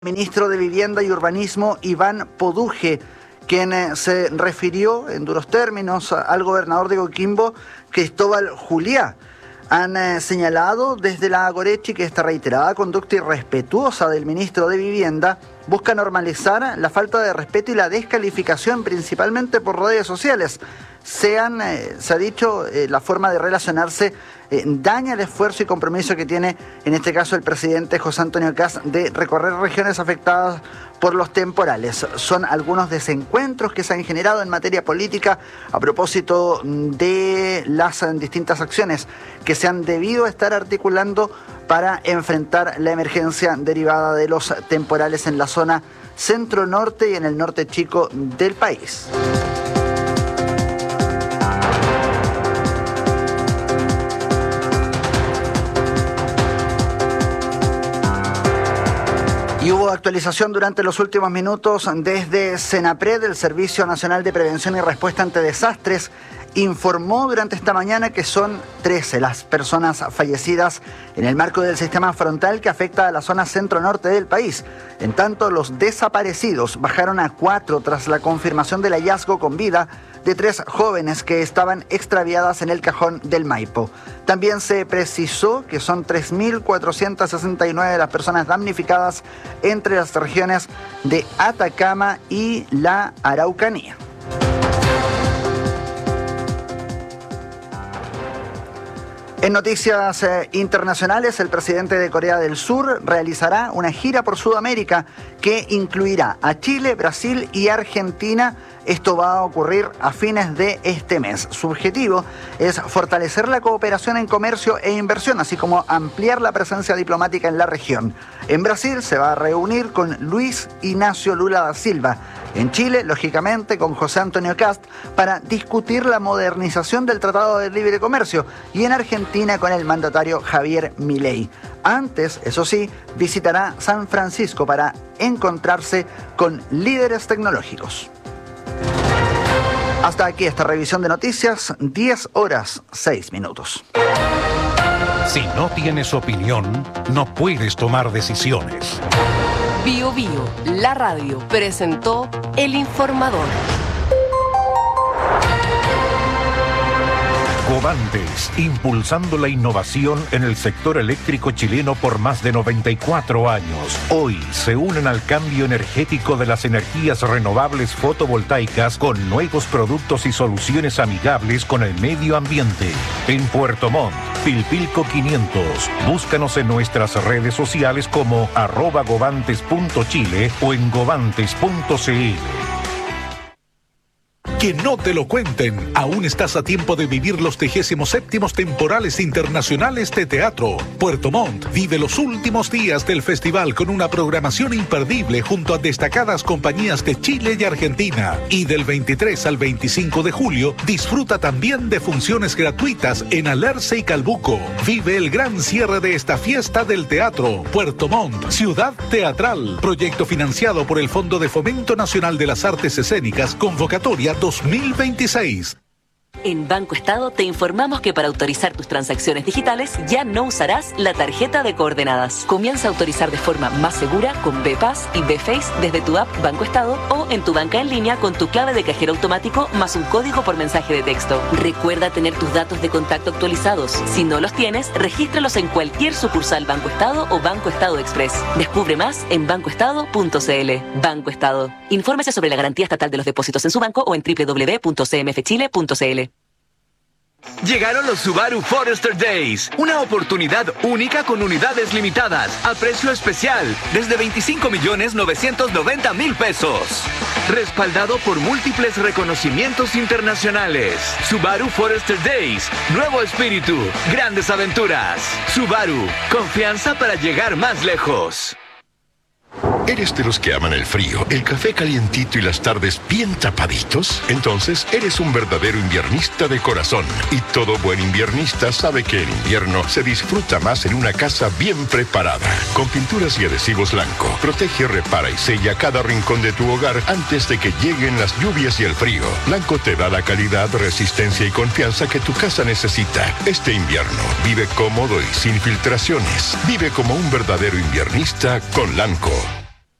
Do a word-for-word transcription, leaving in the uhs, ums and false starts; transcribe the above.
Ministro de Vivienda y Urbanismo, Iván Poduje, quien eh, se refirió en duros términos al gobernador de Coquimbo, Cristóbal Juliá. Han eh, señalado desde la Agorechi que esta reiterada conducta irrespetuosa del ministro de Vivienda busca normalizar la falta de respeto y la descalificación, principalmente por redes sociales. Sean, eh, se ha dicho, eh, la forma de relacionarse eh, daña el esfuerzo y compromiso que tiene, en este caso, el presidente José Antonio Kast de recorrer regiones afectadas por los temporales. Son algunos desencuentros que se han generado en materia política a propósito de las distintas acciones que se han debido estar articulando para enfrentar la emergencia derivada de los temporales en la zona centro-norte y en el norte chico del país. Y hubo actualización durante los últimos minutos desde Senapred, el Servicio Nacional de Prevención y Respuesta ante Desastres, informó durante esta mañana que son trece las personas fallecidas en el marco del sistema frontal que afecta a la zona centro-norte del país. En tanto, los desaparecidos bajaron a cuatro tras la confirmación del hallazgo con vida de tres jóvenes que estaban extraviadas en el cajón del Maipo. También se precisó que son tres mil cuatrocientas sesenta y nueve las personas damnificadas entre las regiones de Atacama y la Araucanía. En noticias eh, internacionales, el presidente de Corea del Sur realizará una gira por Sudamérica que incluirá a Chile, Brasil y Argentina. Esto va a ocurrir a fines de este mes. Su objetivo es fortalecer la cooperación en comercio e inversión, así como ampliar la presencia diplomática en la región. En Brasil se va a reunir con Luis Ignacio Lula da Silva. En Chile, lógicamente, con José Antonio Kast para discutir la modernización del Tratado de Libre Comercio. Y en Argentina con el mandatario Javier Milei. Antes, eso sí, visitará San Francisco para encontrarse con líderes tecnológicos. Hasta aquí esta revisión de noticias, diez horas, seis minutos. Si no tienes opinión, no puedes tomar decisiones. Bio Bio, la radio, presentó El Informador. Covantes, impulsando la innovación en el sector eléctrico chileno por más de noventa y cuatro años. Hoy se unen al cambio energético de las energías renovables fotovoltaicas con nuevos productos y soluciones amigables con el medio ambiente. En Puerto Montt, Pilpilco quinientos. Búscanos en nuestras redes sociales como arroba govantes punto chile o en govantes punto cl. Que no te lo cuenten. Aún estás a tiempo de vivir los trigésimo séptimos temporales internacionales de teatro. Puerto Montt vive los últimos días del festival con una programación imperdible junto a destacadas compañías de Chile y Argentina. Y del veintitrés al veinticinco de julio, disfruta también de funciones gratuitas en Alerce y Calbuco. Vive el gran cierre de esta fiesta del teatro. Puerto Montt, ciudad teatral. Proyecto financiado por el Fondo de Fomento Nacional de las Artes Escénicas, convocatoria dos mil veintiséis. En Banco Estado te informamos que para autorizar tus transacciones digitales ya no usarás la tarjeta de coordenadas. Comienza a autorizar de forma más segura con B-Pass y B-Face desde tu app Banco Estado o en tu banca en línea con tu clave de cajero automático más un código por mensaje de texto. Recuerda tener tus datos de contacto actualizados. Si no los tienes, regístralos en cualquier sucursal Banco Estado o Banco Estado Express. Descubre más en banco estado punto cl. Banco Estado. Infórmese sobre la garantía estatal de los depósitos en su banco o en doble u doble u doble u punto c m f chile punto c l. Llegaron los Subaru Forester Days, una oportunidad única con unidades limitadas, a precio especial, desde veinticinco millones novecientos noventa mil pesos. Respaldado por múltiples reconocimientos internacionales. Subaru Forester Days, nuevo espíritu, grandes aventuras. Subaru, confianza para llegar más lejos. ¿Eres de los que aman el frío, el café calientito y las tardes bien tapaditos? Entonces, eres un verdadero inviernista de corazón. Y todo buen inviernista sabe que el invierno se disfruta más en una casa bien preparada. Con pinturas y adhesivos Lanco, protege, repara y sella cada rincón de tu hogar antes de que lleguen las lluvias y el frío. Lanco te da la calidad, resistencia y confianza que tu casa necesita. Este invierno, vive cómodo y sin filtraciones. Vive como un verdadero inviernista con Lanco.